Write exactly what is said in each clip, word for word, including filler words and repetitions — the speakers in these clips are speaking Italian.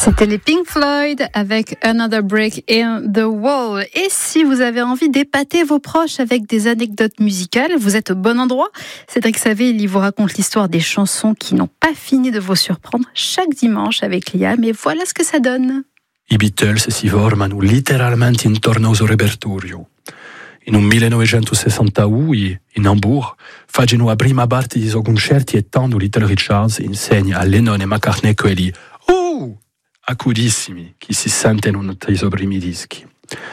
C'était les Pink Floyd avec Another Break in the Wall. Et si vous avez envie d'épater vos proches avec des anecdotes musicales, vous êtes au bon endroit. Cédric Savé, il vous raconte l'histoire des chansons qui n'ont pas fini de vous surprendre chaque dimanche avec Liam. Et voilà ce que ça donne. I Beatles si formano letteralmente intorno al suo repertorio. In un millenovecentosessantuno, in Hamburg, facendo la prima parte dei suoi concerti e tanto Little Richards insegna a Lennon e McCartney quelli oh! acudissimi che si sentono tra i suoi primi dischi.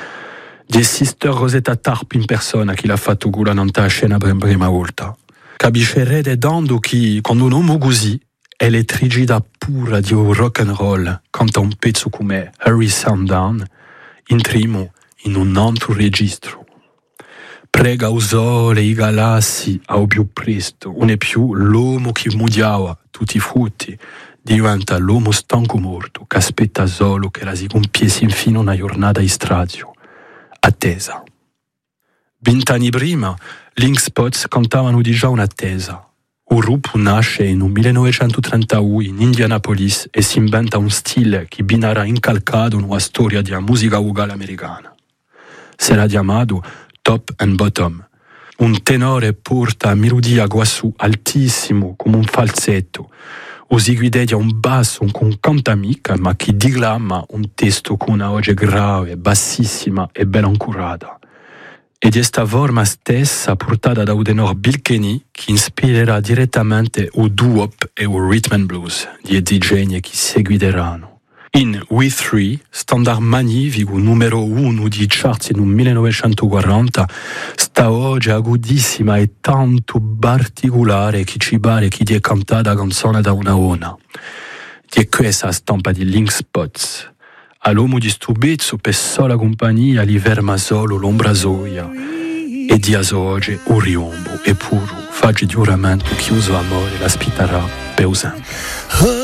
Di Sister Rosetta Tharpe in persona che l'ha fatto con la scena per la prima volta. Capiscerete tanto che quando un uomo così elettricità pura di rock and roll canta un pezzo come Hurry Sundown, entriamo in un altro registro. Prega il sole e i galassi a più presto, non è più l'uomo che mudiava tutti i frutti, diventa l'uomo stanco morto che aspetta solo che la si compiesse infine una giornata di strazio, attesa. Vent'anni prima, Link Spots cantavano già un'attesa. Il gruppo nasce in un millenovecentotrentuno in Indianapolis e si inventa un stile che binara incalcato una storia della musica vocale americana. Sarà chiamato Top and Bottom. Un tenore porta melodia quasi altissimo come un falsetto, o si guida un basso con cantamica ma che declama un testo con una voce grave, bassissima e ben accurata. E di questa forma stessa portata da un tenore Bill Kenny che ispirerà direttamente il doo-wop e il rhythm and blues di D J che seguiranno. In We Three, standard magnifico numero uno di charts nel millenovecentoquaranta, sta voce agudissima e tanto particolare che ci pare che ti è cantata canzone da una ona. Di questa stampa di Link Spots. All'uomo di sto pezzo per sola compagnia gli ferma solo l'ombrasoia e di asoge un riombo e puro faccio giuramento che uso amore la spitterà per sempre.